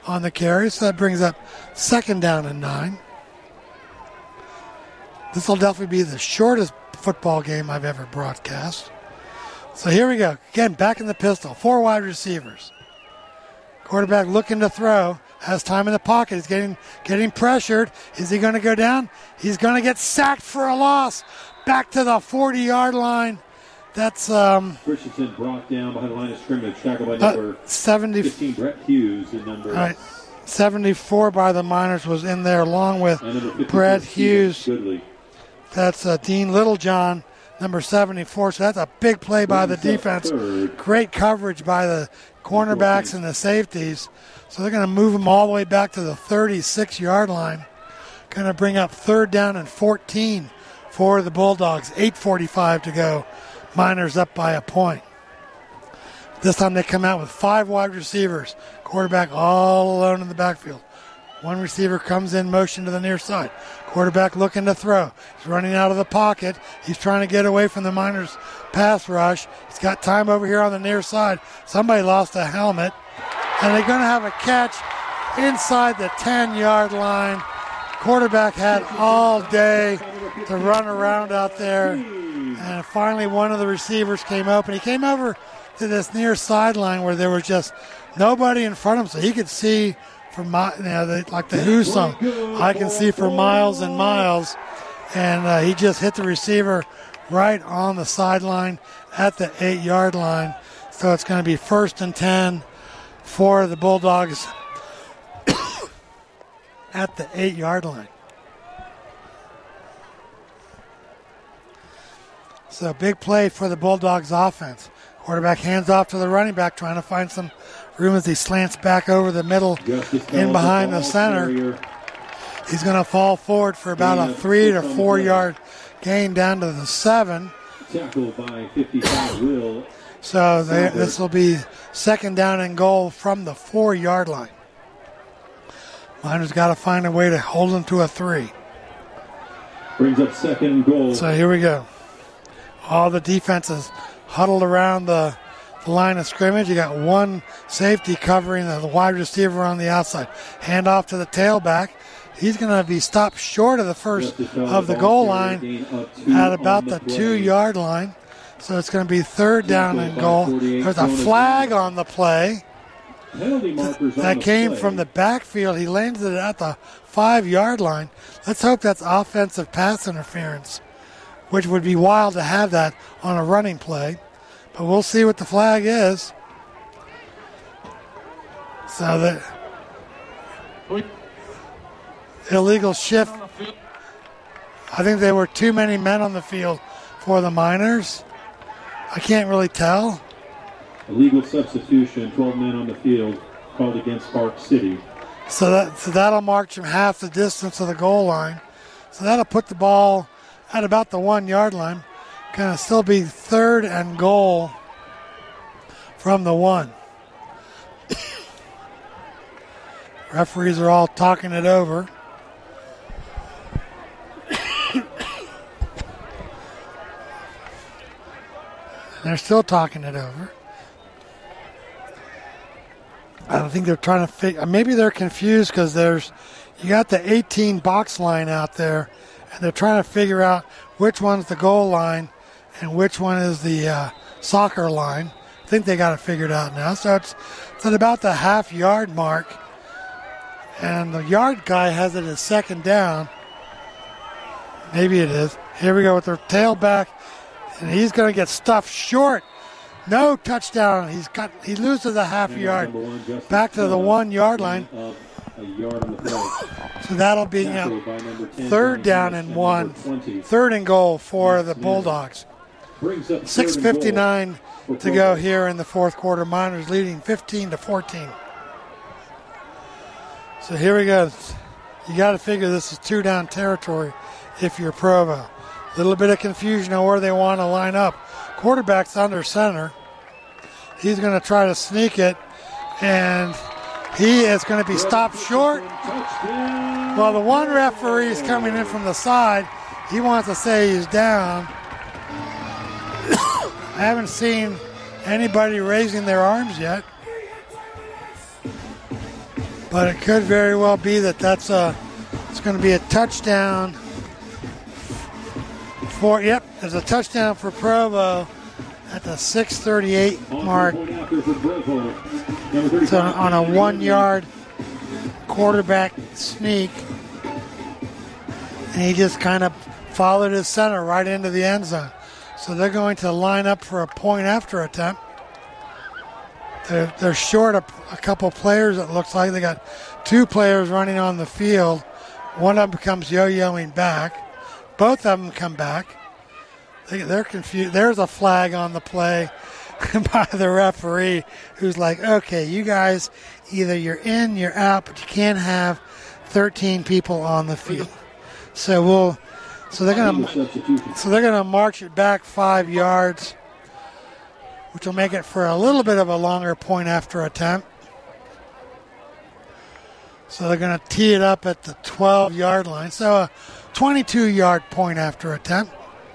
on the carry, so that brings up 2nd down and 9. This will definitely be the shortest football game I've ever broadcast. So here we go. Again, back in the pistol. 4 wide receivers. Quarterback looking to throw. Has time in the pocket. He's getting pressured. Is he going to go down? He's going to get sacked for a loss. Back to the 40-yard line. That's Christensen brought down behind the line of scrimmage. Tackled by number 15, Brett Hughes, and number 74 by the Miners was in there along with Brett Hughes. Goodley. That's Dean Littlejohn, number 74. So that's a big play by the defense. Great coverage by the cornerbacks and the safeties. So they're going to move them all the way back to the 36-yard line. Going to bring up 3rd down and 14 for the Bulldogs. 8:45 to go. Miners up by a point. This time they come out with 5 wide receivers. Quarterback all alone in the backfield. One receiver comes in motion to the near side. Quarterback looking to throw. He's running out of the pocket. He's trying to get away from the Miners' pass rush. He's got time over here on the near side. Somebody lost a helmet. And they're going to have a catch inside the 10-yard line. Quarterback had all day to run around out there. And finally one of the receivers came open. He came over to this near sideline where there was just nobody in front of him, so he could see for like the Who song, I can see for miles and miles. And he just hit the receiver right on the sideline at the 8-yard line. So it's going to be 1st and 10 for the Bulldogs at the 8-yard line. So big play for the Bulldogs offense. Quarterback hands off to the running back, trying to find some room as he slants back over the middle in behind the center. He's going to fall forward for about a 3 to 4 yard gain down to the 7. Tackled by 55 Will. So this will be 2nd down and goal from the 4-yard line. Miners got to find a way to hold them to a 3. Brings up 2nd and goal. So here we go. All the defenses huddled around the line of scrimmage. You got one safety covering the wide receiver on the outside. Hand off to the tailback. He's going to be stopped short of the first of the goal line at about the 2-yard line. So it's going to be 3rd down and goal. There's a flag on the play that came from the backfield. He landed it at the 5-yard line. Let's hope that's offensive pass interference, which would be wild to have that on a running play. But we'll see what the flag is. So the illegal shift. I think there were too many men on the field for the Miners. I can't really tell. Illegal substitution, 12 men on the field, called against Park City. So that'll march him half the distance of the goal line. So that'll put the ball at about the 1-yard line. Going to still be 3rd and goal from the 1. Referees are all talking it over. They're still talking it over. I don't think they're trying to figure. Maybe they're confused because you got the 18 box line out there, and they're trying to figure out which one's the goal line and which one is the soccer line. I think they got it figured out now. So it's at about the half-yard mark, and the yard guy has it as 2nd down. Maybe it is. Here we go with their tailback, and he's going to get stuffed short. No touchdown. He loses a half-yard back to the 1-yard line. So that'll be 3rd down and 1, 3rd and goal for the Bulldogs. 6:59 to go here in the 4th quarter. Miners leading 15-14. So here we go. You got to figure this is 2-down territory if you're Provo. A little bit of confusion on where they want to line up. Quarterback's under center. He's going to try to sneak it, and he is going to be stopped short. Well, the one referee is coming in from the side. He wants to say he's down. I haven't seen anybody raising their arms yet. But it could very well be that it's going to be a touchdown there's a touchdown for Provo at the 6:38 mark. So on a 1-yard quarterback sneak. And he just kind of followed his center right into the end zone. So they're going to line up for a point after attempt. They're short a couple players, it looks like. They got 2 players running on the field. One of them comes yo-yoing back. Both of them come back. They're confused. There's a flag on the play by the referee who's like, okay, you guys, either you're in, you're out, but you can't have 13 people on the field. So they're gonna march it back 5 yards, which will make it for a little bit of a longer point after attempt. So they're going to tee it up at the 12-yard line. So a 22-yard point after attempt.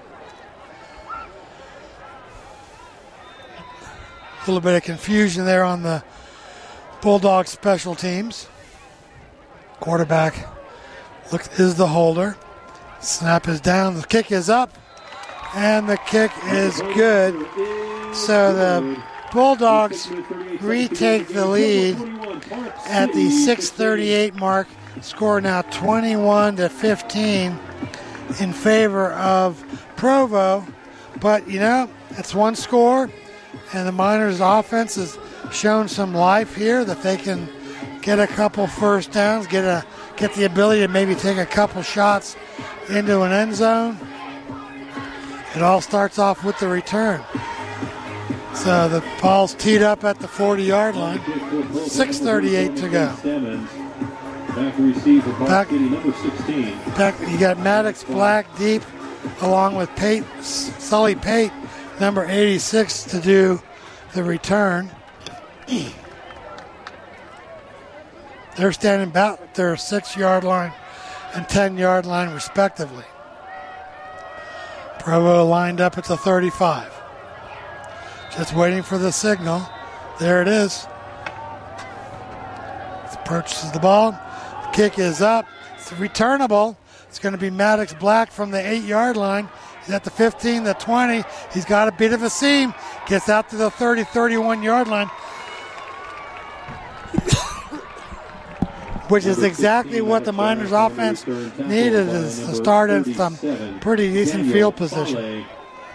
A little bit of confusion there on the Bulldogs special teams. Quarterback is the holder. Snap is down. The kick is up. And the kick is good. So the Bulldogs retake the lead at the 6:38 mark. Score now 21-15 in favor of Provo. But, it's one score. And the Miners offense has shown some life here that they can get a couple first downs, get the ability to maybe take a couple shots into an end zone. It all starts off with the return. So the ball's teed up at the 40-yard line. 6:38 to go. Back to receive for Park City, number 16. You got Maddox Black deep, along with Sully Pate, number 86, to do the return. They're standing about their 6-yard line and 10-yard line, respectively. Provo lined up at the 35. Just waiting for the signal. There it is. Purchases the ball. The kick is up. It's returnable. It's going to be Maddox Black from the 8-yard line. He's at the 15, the 20. He's got a bit of a seam. Gets out to the 30, 31-yard line. Which is exactly what the Miners offense needed, is to start in some pretty decent field position.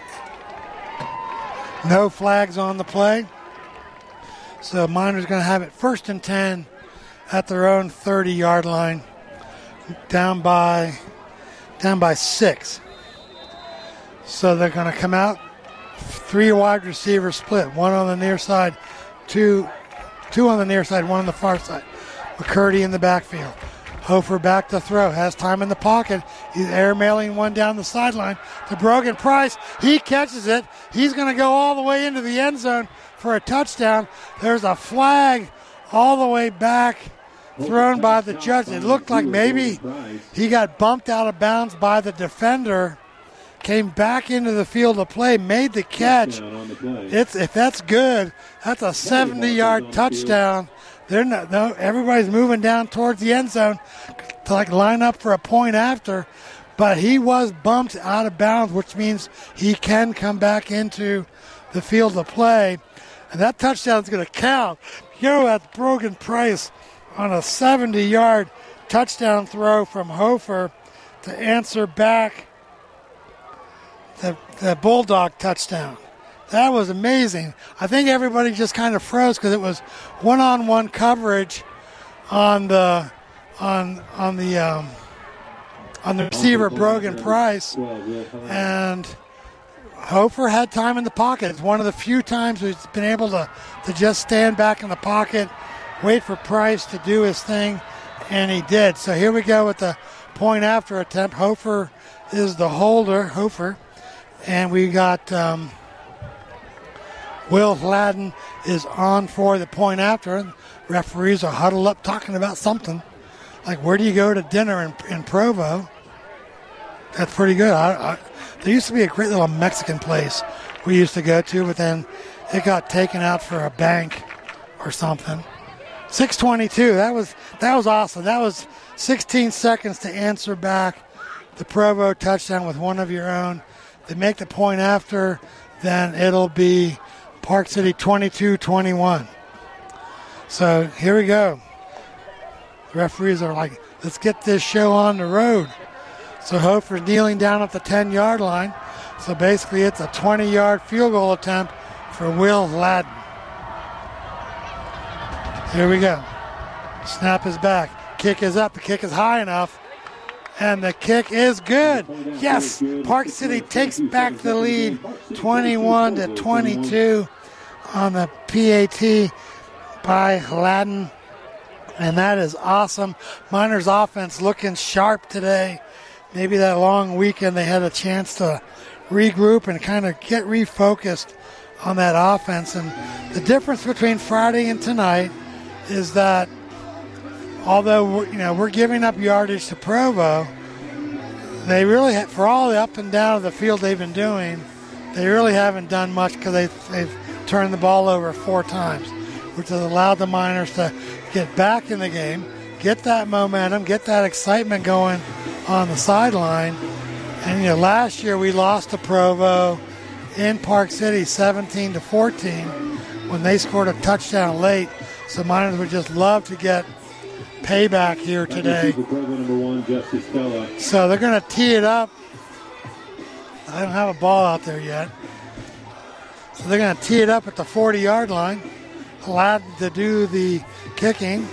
No flags on the play. So Miners going to have it 1st and 10 at their own 30-yard line, down by 6. So they're going to come out, 3 wide receiver split, 1 on the near side, two on the near side, 1 on the far side. McCurdy in the backfield. Hofer back to throw, has time in the pocket. He's airmailing one down the sideline to Brogan Price. He catches it. He's going to go all the way into the end zone for a touchdown. There's a flag all the way back thrown by the judge. It looked like maybe he got bumped out of bounds by the defender, came back into the field of play, made the catch. If that's good, that's a 70-yard touchdown. Everybody's moving down towards the end zone to line up for a point after, but he was bumped out of bounds, which means he can come back into the field of play, and that touchdown is going to count. That's Brogan Price on a 70-yard touchdown throw from Hofer to answer back the Bulldog touchdown. That was amazing. I think everybody just kind of froze because it was one-on-one coverage on the receiver Brogan Price, and Hofer had time in the pocket. It's one of the few times he's been able to just stand back in the pocket, wait for Price to do his thing, and he did. So here we go with the point after attempt. Hofer is the holder, and we got Will Gladden is on for the point after, and referees are huddled up talking about something. Like, where do you go to dinner in Provo? That's pretty good. There used to be a great little Mexican place we used to go to, but then it got taken out for a bank or something. 6:22. That was awesome. That was 16 seconds to answer back the Provo touchdown with one of your own. They make the point after, then it'll be Park City 22-21. So here we go. The referees are like, let's get this show on the road. So Hofer's kneeling down at the 10-yard line. So basically it's a 20-yard field goal attempt for Will Ladden. Here we go. Snap is back. Kick is up. The kick is high enough. And the kick is good. Yes, Park City takes back the lead 21-22 on the PAT by Ladden. And that is awesome. Miners offense looking sharp today. Maybe that long weekend they had a chance to regroup and kind of get refocused on that offense. And the difference between Friday and tonight is that although we're giving up yardage to Provo, they really, for all the up and down of the field they've been doing, they really haven't done much because they've turned the ball over 4 times, which has allowed the Miners to get back in the game, get that momentum, get that excitement going on the sideline. And last year we lost to Provo in Park City 17-14 when they scored a touchdown late. So Miners would just love to get payback here today. So they're going to tee it up. I don't have a ball out there yet. So they're going to tee it up at the 40-yard line. Allowed to do the kicking.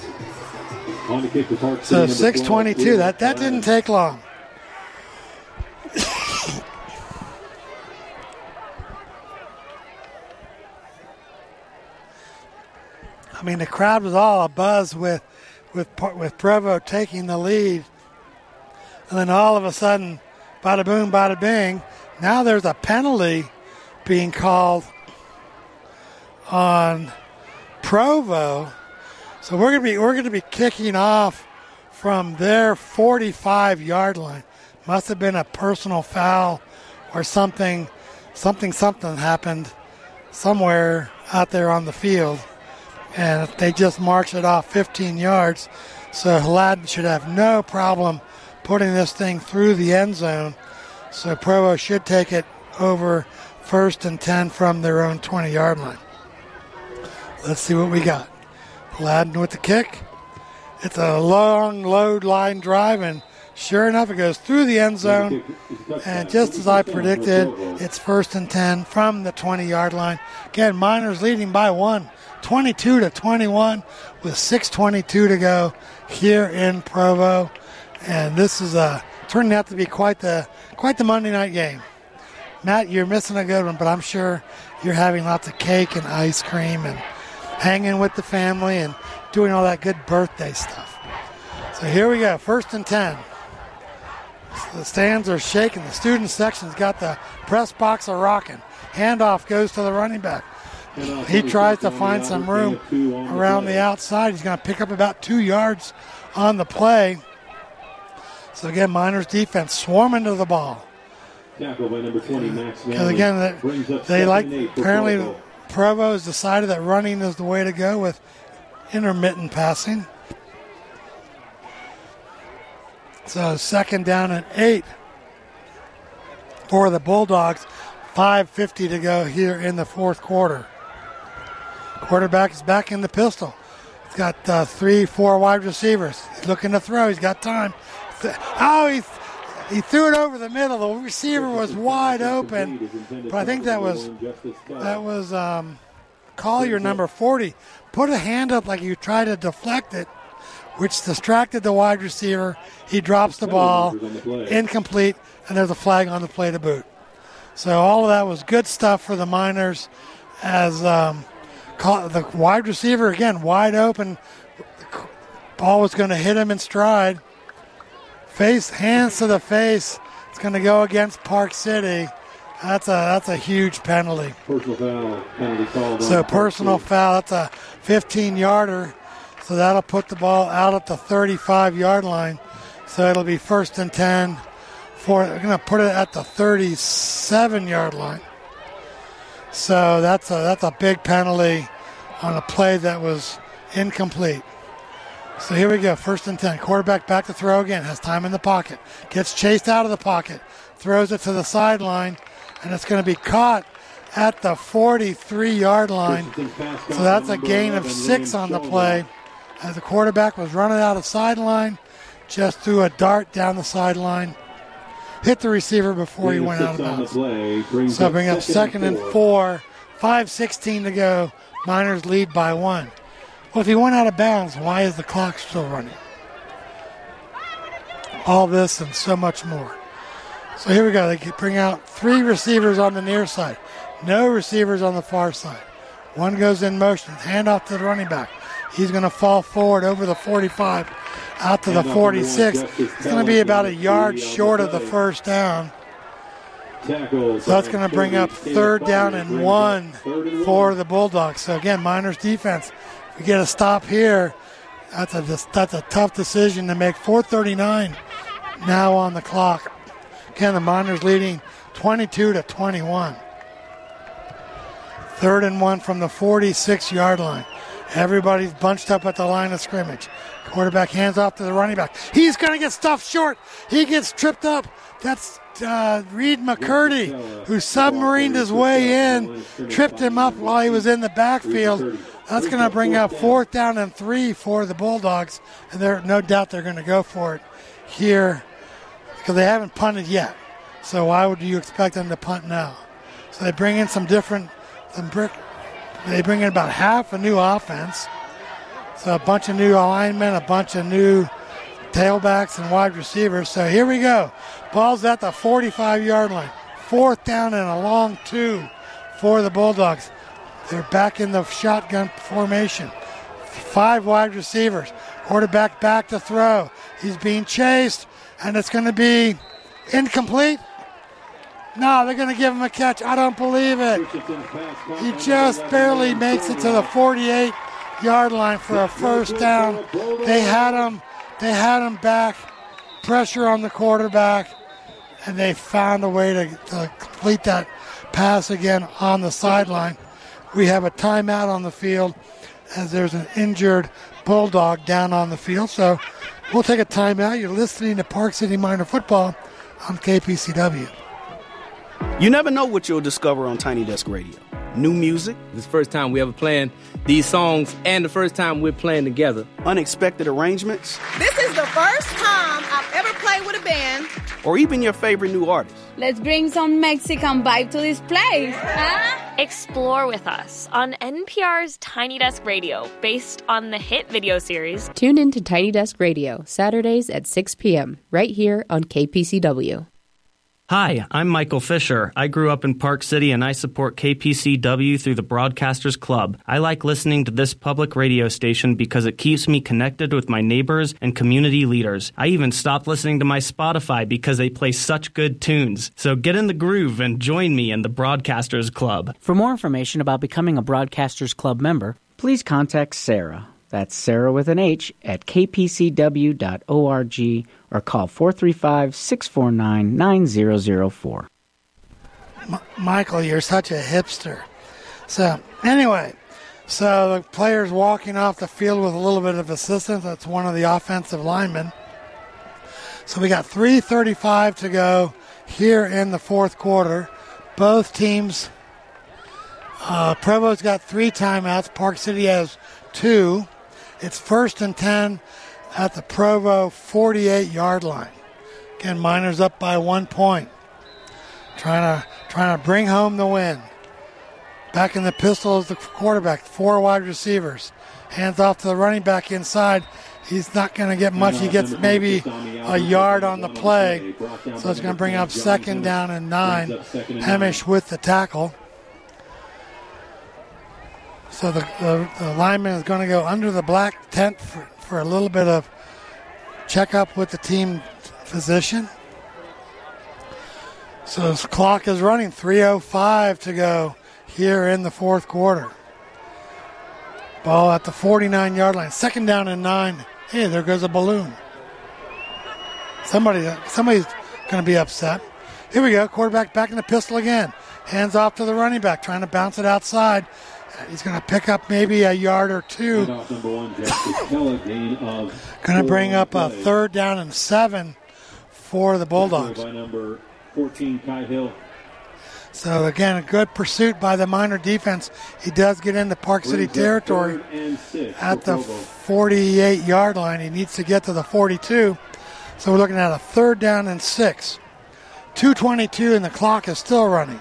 So 6:22. That didn't take long. I mean, the crowd was all abuzz with Provo taking the lead. And then all of a sudden, bada boom, bada bing, now there's a penalty being called on Provo. So we're going to be kicking off from their 45-yard line. Must have been a personal foul or something happened somewhere out there on the field. And they just marched it off 15 yards. So Ladden should have no problem putting this thing through the end zone. So Provo should take it over 1st and 10 from their own 20-yard line. Let's see what we got. Ladden with the kick. It's a long load line drive, and sure enough, it goes through the end zone. And just as I predicted, it's 1st and 10 from the 20-yard line. Again, Miners leading by 1. 22-21 with 6:22 to go here in Provo, and this is turning out to be quite the Monday night game. Matt, you're missing a good one, but I'm sure you're having lots of cake and ice cream and hanging with the family and doing all that good birthday stuff. So here we go, 1st and 10. So the stands are shaking. The student section's got the press box are rocking. Handoff goes to the running back. He tries to find some room around the outside. He's going to pick up about 2 yards on the play. So again, Miners defense swarming to the ball. Because again, apparently Provo has decided that running is the way to go with intermittent passing. So 2nd down and 8 for the Bulldogs. 5:50 to go here in the 4th quarter. Quarterback is back in the pistol. He's got 3-4 wide receivers. He's looking to throw. He's got time. He threw it over the middle. The receiver was wide open, but I think that was Collier, number 40. Put a hand up like you tried to deflect it, which distracted the wide receiver. He drops the ball, incomplete, and there's a flag on the play to boot. So all of that was good stuff for the Miners as the wide receiver, again, wide open. The ball was going to hit him in stride. Hands to the face. It's going to go against Park City. That's a huge penalty. Personal foul penalty called. So personal foul. That's a 15-yarder. So that'll put the ball out at the 35-yard line. So it'll be 1st and 10. They're going to put it at the 37-yard line. So that's a big penalty on a play that was incomplete. So here we go, 1st and 10. Quarterback back to throw again, has time in the pocket. Gets chased out of the pocket, throws it to the sideline, and it's going to be caught at the 43-yard line. So that's a gain of 6 on the play. As the quarterback was running out of sideline, just threw a dart down the sideline. Hit the receiver before he went out of bounds. So bring up 2nd and 4, 5:16 to go. Miners lead by 1. Well, if he went out of bounds, why is the clock still running? All this and so much more. So here we go. They bring out 3 receivers on the near side. No receivers on the far side. One goes in motion. Handoff to the running back. He's going to fall forward over the 45, out to the 46. It's going to be about a yard short of the first down. So that's going to bring up 3rd down and 1 for the Bulldogs. So again, Miners defense. If we get a stop here, that's a tough decision to make. 4:39 now on the clock. Again, the Miners leading 22-21. 3rd and 1 from the 46-yard line. Everybody's bunched up at the line of scrimmage. Quarterback hands off to the running back. He's going to get stuffed short. He gets tripped up. That's Reed McCurdy, who submarined his way in, tripped him up while he was in the backfield. That's going to bring up 4th down and 3 for the Bulldogs, and no doubt they're going to go for it here because they haven't punted yet. So why would you expect them to punt now? So they bring in they bring in about half a new offense. So a bunch of new linemen, a bunch of new tailbacks and wide receivers. So here we go. Ball's at the 45-yard line. 4th down and a long 2 for the Bulldogs. They're back in the shotgun formation. 5 wide receivers. Quarterback back to throw. He's being chased, and it's going to be incomplete. No, they're going to give him a catch. I don't believe it. He just barely makes it to the 48-yard line for a 1st down. They had him back. Pressure on the quarterback, and they found a way to complete that pass again on the sideline. We have a timeout on the field as there's an injured Bulldog down on the field. So we'll take a timeout. You're listening to Park City Miner Football on KPCW. You never know what you'll discover on Tiny Desk Radio. New music. This is the first time we ever playing these songs and the first time we're playing together. Unexpected arrangements. This is the first time I've ever played with a band. Or even your favorite new artist. Let's bring some Mexican vibe to this place. Huh? Explore with us on NPR's Tiny Desk Radio, based on the hit video series. Tune in to Tiny Desk Radio, Saturdays at 6 p.m., right here on KPCW. Hi, I'm Michael Fisher. I grew up in Park City and I support KPCW through the Broadcasters Club. I like listening to this public radio station because it keeps me connected with my neighbors and community leaders. I even stopped listening to my Spotify because they play such good tunes. So get in the groove and join me in the Broadcasters Club. For more information about becoming a Broadcasters Club member, please contact Sarah. That's Sarah with an H at kpcw.org or call 435-649-9004. Michael, you're such a hipster. So, anyway, the player's walking off the field with a little bit of assistance. That's one of the offensive linemen. So we got 3:35 to go here in the 4th quarter. Both teams, Provo's got 3 timeouts. Park City has 2. It's 1st and 10 at the Provo 48-yard line. Again, Miners up by 1 point. Trying to bring home the win. Back in the pistol is the quarterback. 4 wide receivers. Hands off to the running back inside. He's not going to get much. He gets maybe a yard on the play. So it's going to bring up 2nd down and 9. Hemish with the tackle. So the lineman is going to go under the black tent for a little bit of checkup with the team physician. So this clock is running. 3:05 to go here in the 4th quarter. Ball at the 49-yard line. 2nd down and 9. Hey, there goes a balloon. Somebody's going to be upset. Here we go. Quarterback back in the pistol again. Hands off to the running back, trying to bounce it outside. He's going to pick up maybe a yard or two. Going to bring up a 3rd down and 7 for the Bulldogs. By number 14, Kai Hill. So, again, a good pursuit by the Miner defense. He does get into Park City territory at the 48-yard line. He needs to get to the 42. So we're looking at a 3rd down and 6. 2:22 and the clock is still running.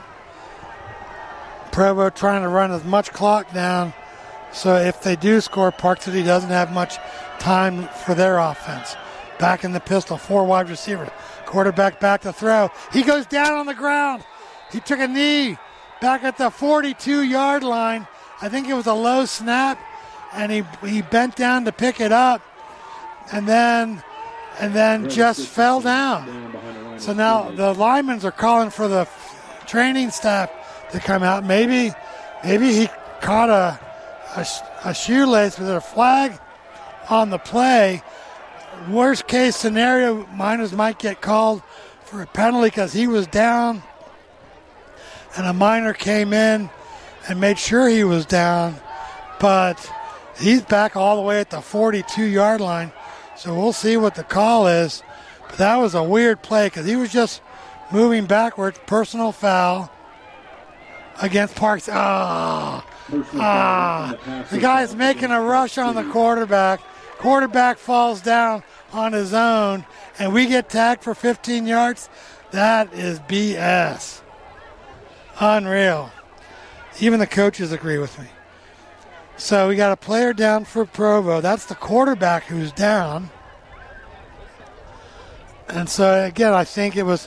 Provo trying to run as much clock down so if they do score, Park City doesn't have much time for their offense. Back in the pistol, 4 wide receivers. Quarterback back to throw. He goes down on the ground. He took a knee back at the 42-yard line. I think it was a low snap, and he bent down to pick it up, and then just fell down. So now the linemen are calling for the training staff to come out. Maybe he caught a shoelace with a flag on the play. Worst case scenario, Miners might get called for a penalty because he was down, and a Miner came in and made sure he was down, but he's back all the way at the 42-yard line. So we'll see what the call is. But that was a weird play because he was just moving backwards. Personal foul against Parks. The guy's making a rush on the quarterback. Quarterback falls down on his own, and we get tagged for 15 yards. That is BS. Unreal. Even the coaches agree with me. So we got a player down for Provo. That's the quarterback who's down. And so, again, I think it was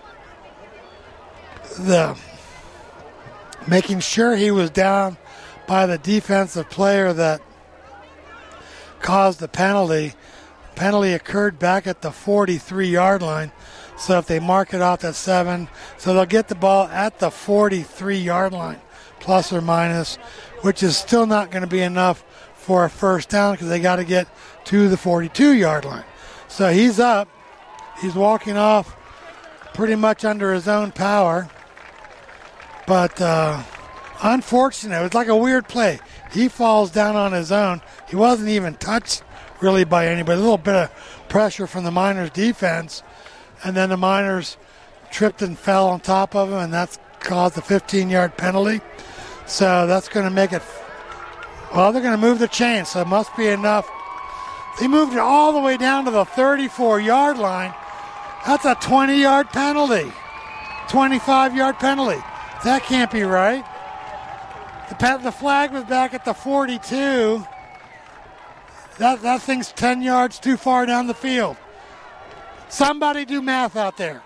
the making sure he was down by the defensive player that caused the penalty. Penalty occurred back at the 43-yard line. So if they mark it off at 7, so they'll get the ball at the 43-yard line, plus or minus, which is still not going to be enough for a first down because they got to get to the 42-yard line. So he's up. He's walking off pretty much under his own power. But unfortunate. It was like a weird play. He falls down on his own. He wasn't even touched really by anybody. A little bit of pressure from the Miners defense. And then the Miners tripped and fell on top of him, and that's caused a 15-yard penalty. So that's going to make it, well, they're going to move the chain, so it must be enough. They moved it all the way down to the 34-yard line. That's a 20-yard penalty, 25-yard penalty. That can't be right. The flag was back at the 42. That thing's 10 yards too far down the field. Somebody do math out there.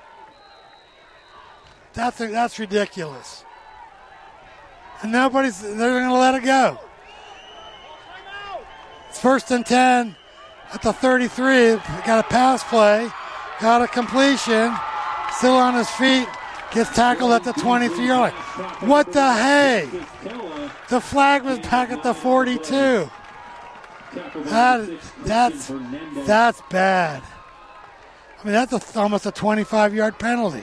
That's ridiculous. And they're going to let it go. It's 1st and 10 at the 33. Got a pass play, got a completion, still on his feet, gets tackled at the 23-yard line. What the hey? The flag was back at the 42. That's bad. I mean, that's almost a 25-yard penalty.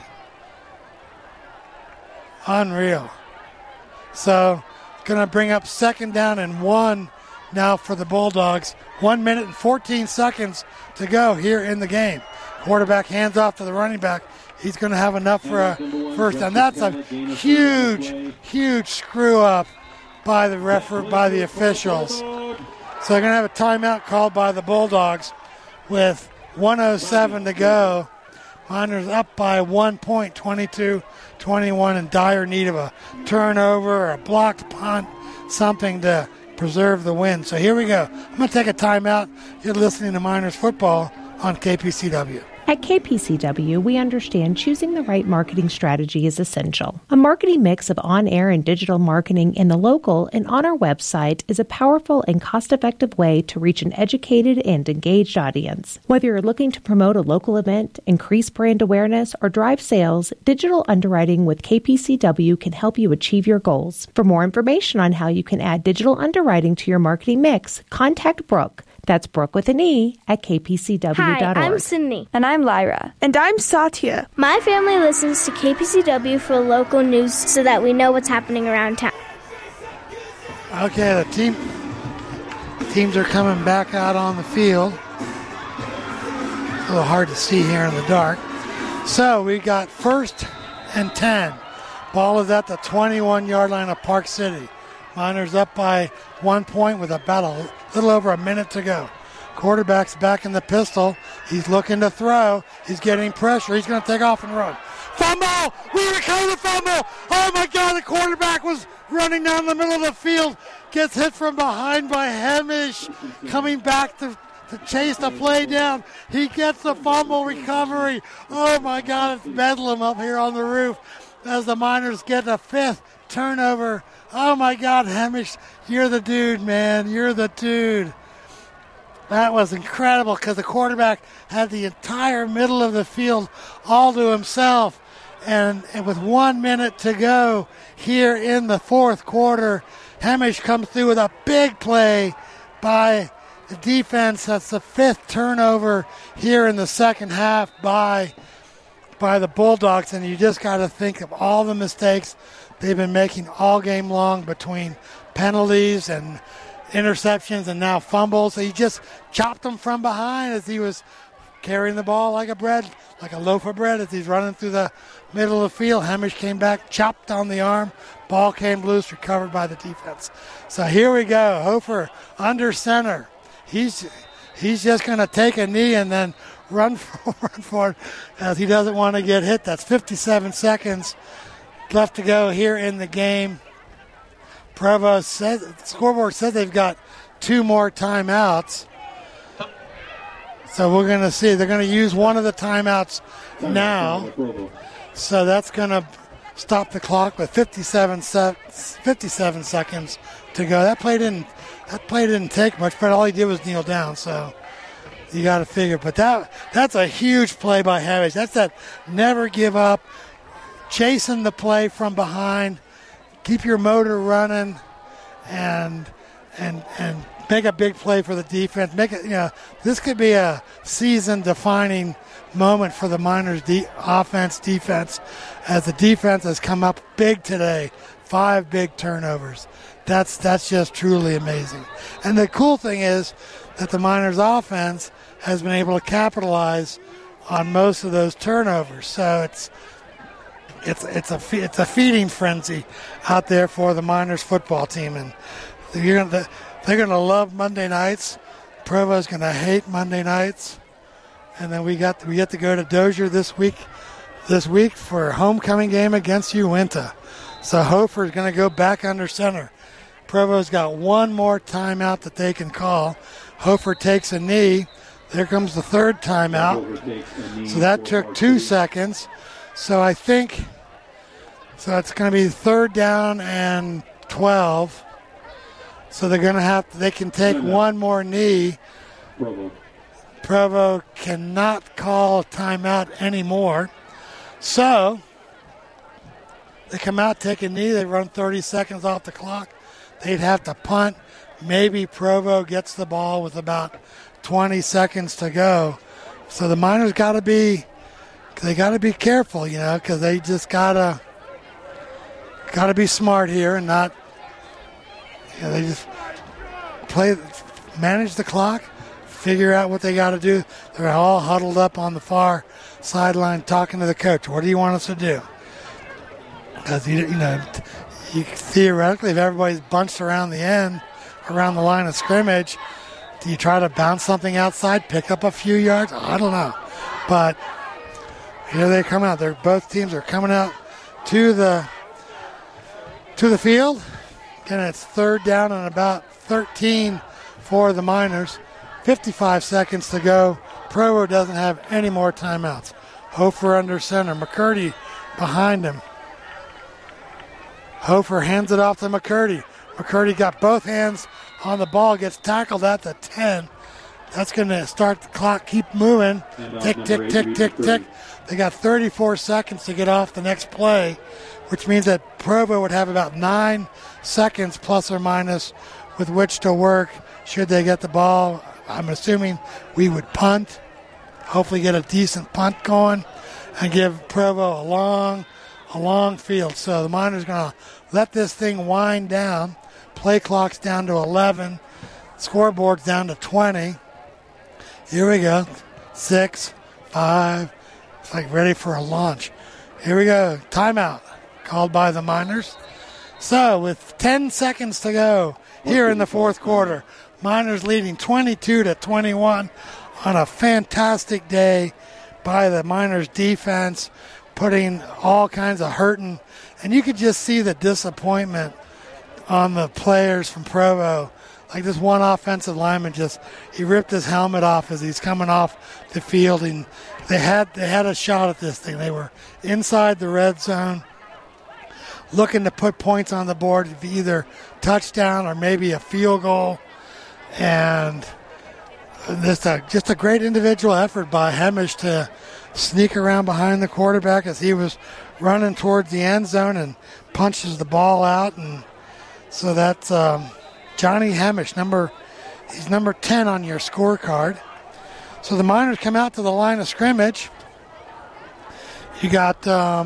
Unreal. So, going to bring up 2nd down and 1 now for the Bulldogs. 1 minute and 14 seconds to go here in the game. Quarterback hands off to the running back. He's going to have enough for a first down. That's a huge, huge screw up by the officials. So they're going to have a timeout called by the Bulldogs with 1:07 to go. Miners up by 1 point, 22-21, in dire need of a turnover or a blocked punt, something to preserve the win. So here we go. I'm going to take a timeout. You're listening to Miners football on KPCW. At KPCW, we understand choosing the right marketing strategy is essential. A marketing mix of on-air and digital marketing in the local and on our website is a powerful and cost-effective way to reach an educated and engaged audience. Whether you're looking to promote a local event, increase brand awareness, or drive sales, digital underwriting with KPCW can help you achieve your goals. For more information on how you can add digital underwriting to your marketing mix, contact Brooke. That's Brooke with an E at kpcw.org. Hi, I'm Sydney. And I'm Lyra. And I'm Satya. My family listens to KPCW for local news so that we know what's happening around town. Okay, the teams are coming back out on the field. A little hard to see here in the dark. So we got 1st and 10. Ball is at the 21-yard line of Park City. Miners up by 1 point with about a little over a minute to go. Quarterback's back in the pistol. He's looking to throw. He's getting pressure. He's going to take off and run. Fumble! We recover the fumble! Oh my God, the quarterback was running down the middle of the field. Gets hit from behind by Hamish. Coming back to chase the play down. He gets the fumble recovery. Oh my God, it's bedlam up here on the roof as the Miners get a 5th turnover. Oh my God, Hamish, you're the dude, man. You're the dude. That was incredible because the quarterback had the entire middle of the field all to himself. And with 1 minute to go here in the 4th quarter, Hamish comes through with a big play by the defense. That's the 5th turnover here in the second half by the Bulldogs. And you just got to think of all the mistakes they've been making all game long between penalties and interceptions and now fumbles. He just chopped them from behind as he was carrying the ball like a loaf of bread as he's running through the middle of the field. Hamish came back, chopped on the arm. Ball came loose, recovered by the defense. So here we go. Hofer under center. He's just going to take a knee and then run for it as he doesn't want to get hit. That's 57 seconds left to go here in the game. Provo says, the scoreboard says they've got 2 more timeouts. So we're going to see. They're going to use one of the timeouts now. So that's going to stop the clock with 57 seconds to go. That play didn't take much, but all he did was kneel down. So you got to figure. But that's a huge play by Hamish. That's that never give up, chasing the play from behind, keep your motor running, and make a big play for the defense. This could be a season-defining moment for the Miners' defense, as the defense has come up big today. 5 big turnovers. That's just truly amazing. And the cool thing is that the Miners' offense has been able to capitalize on most of those turnovers. So it's a feeding frenzy out there for the Miners football team, and they're going to love Monday nights. Provo's going to hate Monday nights. And then we get to go to Dozier this week for a homecoming game against Uinta. So Hofer is going to go back under center. Provo's got 1 more timeout that they can call. Hofer takes a knee. There comes the 3rd timeout. So that took 2 seconds. So I think it's going to be 3rd down and 12. So they're going to they can take 1 more knee. Provo cannot call a timeout anymore. So they come out, take a knee, they run 30 seconds off the clock. They'd have to punt. Maybe Provo gets the ball with about 20 seconds to go. So the Miners got to be careful, because they just gotta be smart here and not, they just manage the clock, figure out what they got to do. They're all huddled up on the far sideline talking to the coach. What do you want us to do? Because you theoretically, if everybody's bunched around the end, around the line of scrimmage, do you try to bounce something outside, pick up a few yards? I don't know, but here they come out. Both teams are coming out to the field, and it's 3rd down and about 13 for the Miners. 55 seconds to go. Provo doesn't have any more timeouts. Hofer under center. McCurdy behind him. Hofer hands it off to McCurdy. McCurdy got both hands on the ball, gets tackled at the 10. That's going to start the clock, keep moving. Tick, tick, tick, tick, tick. They got 34 seconds to get off the next play, which means that Provo would have about 9 seconds plus or minus with which to work should they get the ball. I'm assuming we would punt, hopefully get a decent punt going, and give Provo a long field. So the Miners going to let this thing wind down. Play clock's down to 11. Scoreboard's down to 20. Here we go. 6, 5. It's like ready for a launch. Here we go. Timeout called by the Miners. So with 10 seconds to go here in the fourth quarter, Miners leading 22-21 on a fantastic day by the Miners defense, putting all kinds of hurting. And you could just see the disappointment on the players from Provo. Like this one offensive lineman he ripped his helmet off as he's coming off the field, and they had a shot at this thing. They were inside the red zone, looking to put points on the board, either touchdown or maybe a field goal. And just a great individual effort by Hemish to sneak around behind the quarterback as he was running towards the end zone and punches the ball out. And so that's Johnny Hemish, he's number 10 on your scorecard. So the Miners come out to the line of scrimmage. You got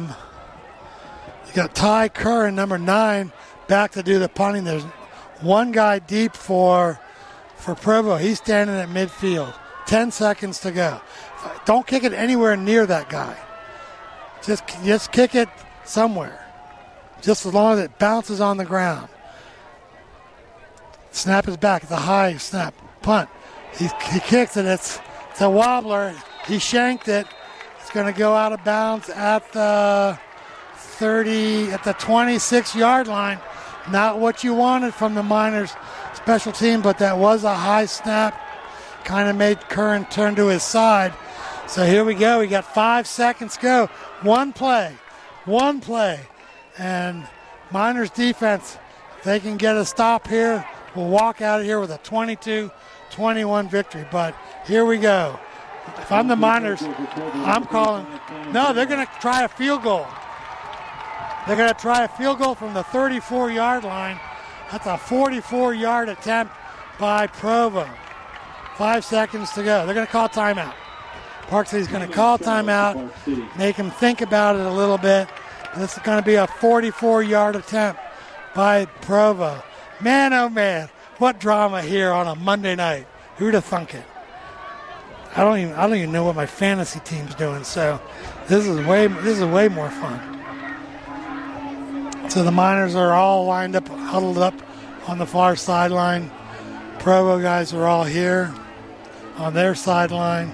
Ty Curran, number 9, back to do the punting. There's one guy deep for Provo. He's standing at midfield. 10 seconds to go. Don't kick it anywhere near that guy. Just kick it somewhere. Just as long as it bounces on the ground. Snap is back. It's a high snap. Punt. He kicks it. It's a wobbler. He shanked it. It's going to go out of bounds at the 26-yard line. Not what you wanted from the Miners special team, but that was a high snap. Kind of made Curran turn to his side. So here we go. We got 5 seconds to go. One play. And Miners defense, if they can get a stop here, we'll walk out of here with a 22-21 victory. But here we go. If I'm the Miners, I'm calling. No, they're going to try a field goal. They're going to try a field goal from the 34-yard line. That's a 44-yard attempt by Provo. 5 seconds to go. They're going to call timeout. Park City's going to call timeout, make them think about it a little bit. This is going to be a 44-yard attempt by Provo. Man, oh man, what drama here on a Monday night. Who'd have thunk it? I don't even know what my fantasy team's doing. So this is way more fun. So the Miners are all lined up, huddled up on the far sideline. Provo guys are all here on their sideline.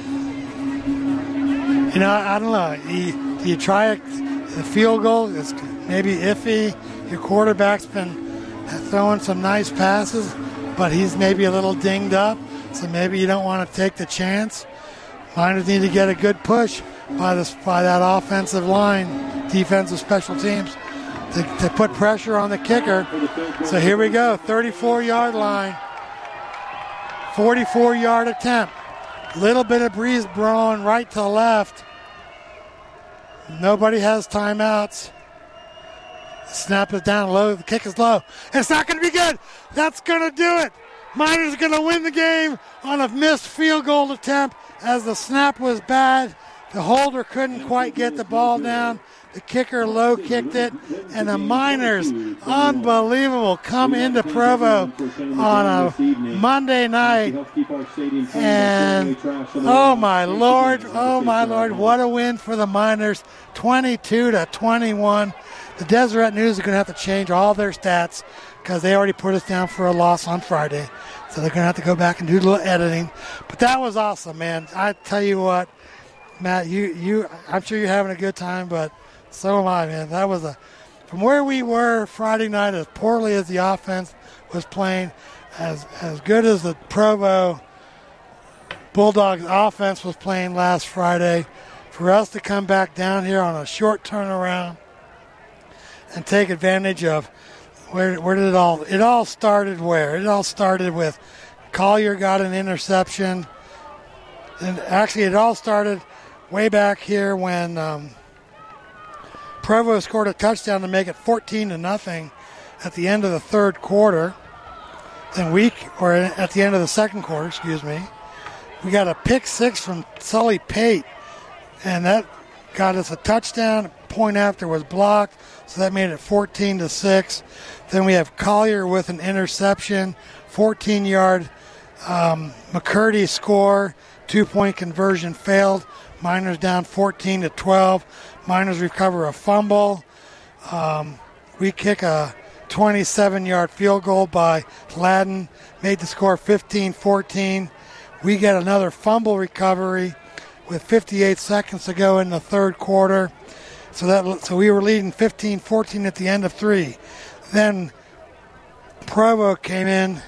You know, I don't know. Do you try the field goal? It's maybe iffy. Your quarterback's been throwing some nice passes, but he's maybe a little dinged up, so maybe you don't want to take the chance. Miners need to get a good push by that offensive line, defensive special teams, to put pressure on the kicker. So here we go, 34-yard line, 44-yard attempt. Little bit of breeze blowing right to left. Nobody has timeouts. The snap is down low. The kick is low. It's not going to be good. That's going to do it. Miners are going to win the game on a missed field goal attempt as the snap was bad. The holder couldn't quite get the ball down. The kicker low kicked it, and the Miners, unbelievable, come into Provo on a Monday night. And oh my Lord, what a win for the Miners, 22-21. The Deseret News are going to have to change all their stats because they already put us down for a loss on Friday. So they're going to have to go back and do a little editing. But that was awesome, man. I tell you what, Matt, I'm sure you're having a good time, but so am I, man. That was from where we were Friday night, as poorly as the offense was playing, as good as the Provo Bulldogs offense was playing last Friday, for us to come back down here on a short turnaround and take advantage of where did it all started where? It all started with Collier got an interception. And actually it all started way back here when Provo scored a touchdown to make it 14-0 at the end of the third quarter. Then at the end of the second quarter, excuse me. We got a pick six from Sully Pate, and that got us a touchdown. Point after was blocked, so that made it 14-6. Then we have Collier with an interception, 14-yard McCurdy score, 2-point conversion failed. Miners down 14-12. Miners recover a fumble. We kick a 27-yard field goal by Gladden, made the score 15-14. We get another fumble recovery with 58 seconds to go in the third quarter. So we were leading 15-14 at the end of 3. Then Provo came in.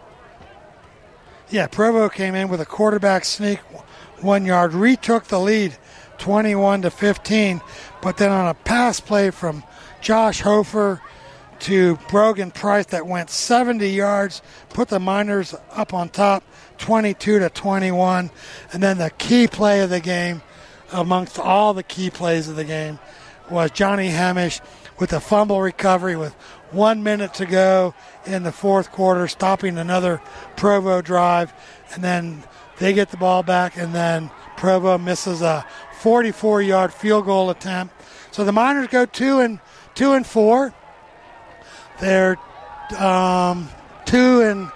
Yeah, Provo came in with a quarterback sneak, 1 yard, retook the lead 21-15, but then on a pass play from Josh Hofer to Brogan Price that went 70 yards, put the Miners up on top 22-21. And then the key play of the game, amongst all the key plays of the game, was Johnny Hamish with a fumble recovery with 1 minute to go in the fourth quarter, stopping another Provo drive. And then they get the ball back, and then Provo misses a 44-yard field goal attempt. So the Miners go 2-4. They're 2-1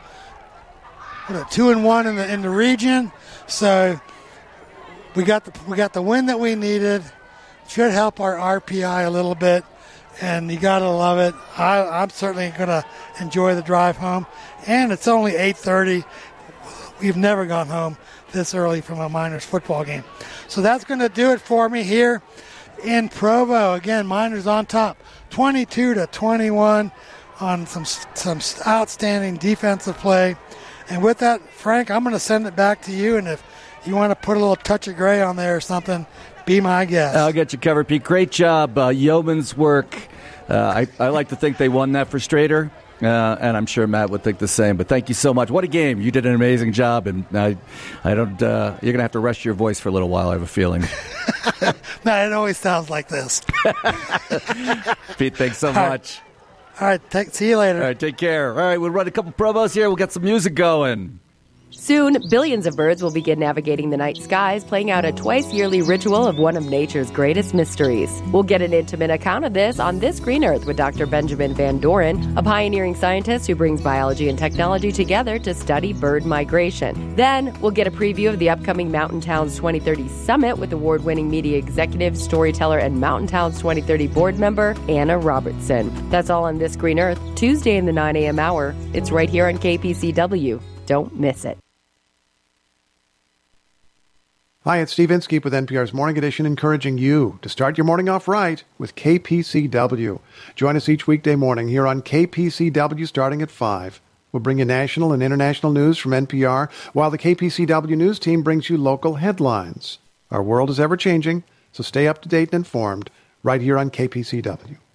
in the region. So we got the win that we needed. Should help our RPI a little bit, and you gotta love it. I'm certainly gonna enjoy the drive home, and it's only 8:30. We've never gone home this early from a Miners football game. So that's going to do it for me here in Provo. Again, Miners on top, 22-21 on some outstanding defensive play. And with that, Frank, I'm going to send it back to you. And if you want to put a little touch of gray on there or something, be my guest. I'll get you covered, Pete. Great job. Yeoman's work. I like to think they won that for Strader. And I'm sure Matt would think the same. But thank you so much. What a game. You did an amazing job. And I don't. You're going to have to rest your voice for a little while, I have a feeling. No, it always sounds like this. Pete, thanks so much. All right. See you later. All right. Take care. All right. We'll run a couple promos here. We'll get some music going. Soon, billions of birds will begin navigating the night skies, playing out a twice-yearly ritual of one of nature's greatest mysteries. We'll get an intimate account of this on This Green Earth with Dr. Benjamin Van Doren, a pioneering scientist who brings biology and technology together to study bird migration. Then, we'll get a preview of the upcoming Mountain Towns 2030 Summit with award-winning media executive, storyteller, and Mountain Towns 2030 board member, Anna Robertson. That's all on This Green Earth, Tuesday in the 9 a.m. hour. It's right here on KPCW. Don't miss it. Hi, it's Steve Inskeep with NPR's Morning Edition, encouraging you to start your morning off right with KPCW. Join us each weekday morning here on KPCW starting at 5. We'll bring you national and international news from NPR, while the KPCW news team brings you local headlines. Our world is ever-changing, so stay up to date and informed right here on KPCW.